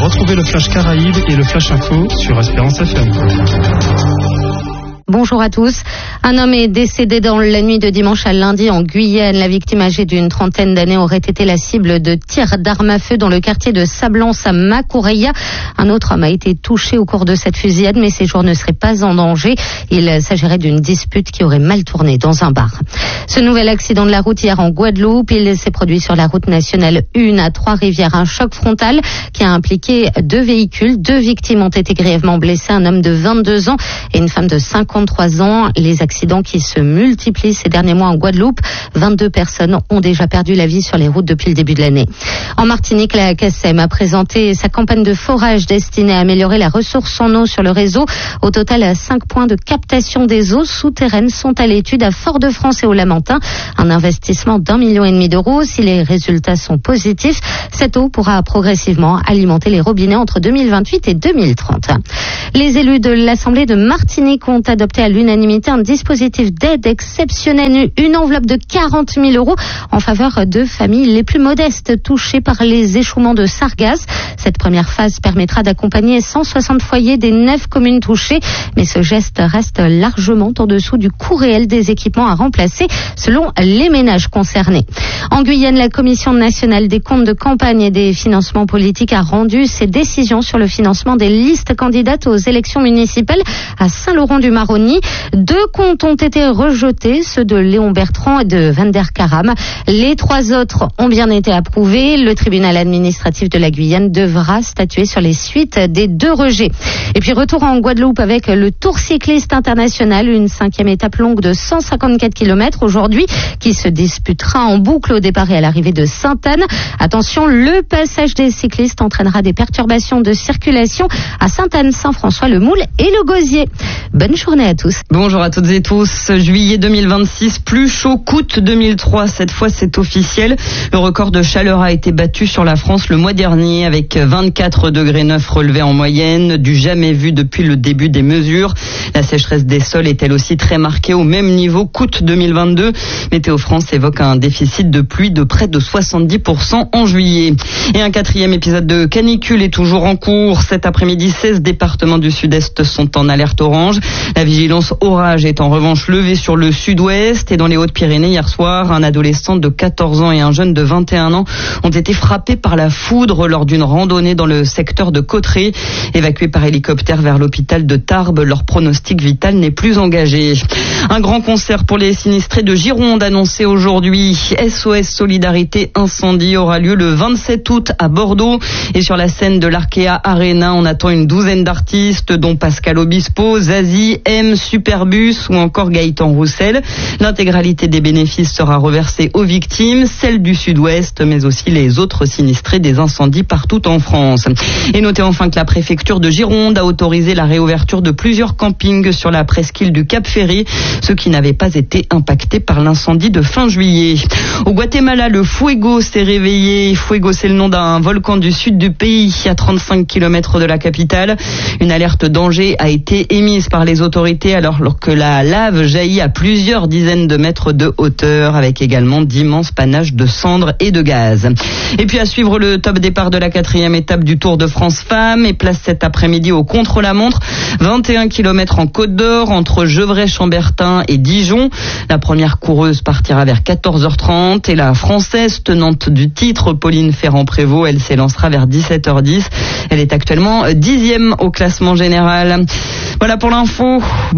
Retrouvez le Flash Caraïbes et le Flash Info sur Espérance FM. Bonjour à tous. Un homme est décédé dans la nuit de dimanche à lundi en Guyane. La victime âgée d'une trentaine d'années aurait été la cible de tirs d'armes à feu dans le quartier de Sablance à Makureya. Un autre homme a été touché au cours de cette fusillade, mais ses jours ne seraient pas en danger. Il s'agirait d'une dispute qui aurait mal tourné dans un bar. Ce nouvel accident de la route hier en Guadeloupe, il s'est produit sur la route nationale 1 à Trois-Rivières. Un choc frontal qui a impliqué 2 véhicules. 2 victimes ont été grièvement blessées, un homme de 22 ans et une femme de 53 ans. Les accidents qui se multiplient ces derniers mois en Guadeloupe. 22 personnes ont déjà perdu la vie sur les routes depuis le début de l'année. En Martinique, la CACEM a présenté sa campagne de forage destinée à améliorer la ressource en eau sur le réseau. Au total, 5 points de captation des eaux souterraines sont à l'étude à Fort-de-France et au Lamentin. Un investissement d'1,5 million d'euros. Si les résultats sont positifs, cette eau pourra progressivement alimenter les robinets entre 2028 et 2030. Les élus de l'Assemblée de Martinique ont adopté à l'unanimité un dispositif d'aide exceptionnelle, une enveloppe de 40 000 euros en faveur de familles les plus modestes touchées par les échouements de sargasses. Cette première phase permettra d'accompagner 160 foyers des 9 communes touchées, mais ce geste reste largement en dessous du coût réel des équipements à remplacer selon les ménages concernés. En Guyane, la Commission nationale des comptes de campagne et des financements politiques a rendu ses décisions sur le financement des listes candidates aux élections municipales à Saint-Laurent-du-Maroni. 2 comptes ont été rejetés, ceux de Léon Bertrand et de Van der Karam. Les 3 autres ont bien été approuvés. Le tribunal administratif de la Guyane devra statuer sur les suites des 2 rejets. Et puis retour en Guadeloupe avec le Tour cycliste international, une 5e étape longue de 154 km aujourd'hui qui se disputera en boucle au départ et à l'arrivée de Sainte-Anne. Attention, le passage des cyclistes entraînera des perturbations de circulation à Sainte-Anne, Saint-François-le-Moule et le Gosier. Bonne journée à tous. Bonjour à toutes et tous. Juillet 2026, plus chaud qu'août 2003. Cette fois, c'est officiel. Le record de chaleur a été battu sur la France le mois dernier avec 24,9 degrés relevés en moyenne, du jamais vu depuis le début des mesures. La sécheresse des sols est elle aussi très marquée au même niveau qu'août 2022. Météo France évoque un déficit de pluie de près de 70% en juillet. Et un 4e épisode de canicule est toujours en cours. Cet après-midi, 16 départements du sud-est sont en alerte orange. La vigilance orage est en revanche levée sur le sud-ouest et dans les Hautes-Pyrénées. Hier soir, un adolescent de 14 ans et un jeune de 21 ans ont été frappés par la foudre lors d'une randonnée dans le secteur de Cauterets. Évacués par hélicoptère vers l'hôpital de Tarbes, leur pronostic vital n'est plus engagé. Un grand concert pour les sinistrés de Gironde annoncé aujourd'hui. SOS Solidarité Incendie aura lieu le 27 août à Bordeaux et sur la scène de l'Arkea Arena, on attend une douzaine d'artistes dont Pascal Obispo, Zazie, M, Superbus ou encore Gaëtan Roussel. L'intégralité des bénéfices sera reversée aux victimes, celles du Sud-Ouest, mais aussi les autres sinistrés des incendies partout en France. Et notez enfin que la préfecture de Gironde a autorisé la réouverture de plusieurs campings sur la presqu'île du Cap-Ferry, ceux qui n'avaient pas été impactés par l'incendie de fin juillet. Au Guatemala, le Fuego s'est réveillé. Fuego, c'est le nom d'un volcan du sud du pays, à 35 km de la capitale. Une alerte danger a été émise par les autorités alors que la lave jaillit à plusieurs dizaines de mètres de hauteur, avec également d'immenses panaches de cendres et de gaz. Et puis à suivre le top départ de la 4e étape du Tour de France Femmes et place cet après-midi au contre-la-montre. 21 km en Côte d'Or entre Gevrey-Chambertin et Dijon. La première coureuse partira vers 14h30 et la Française tenante du titre, Pauline Ferrand-Prévot, elle s'élancera vers 17h10. Elle est actuellement 10e au classement général. Voilà pour l'info.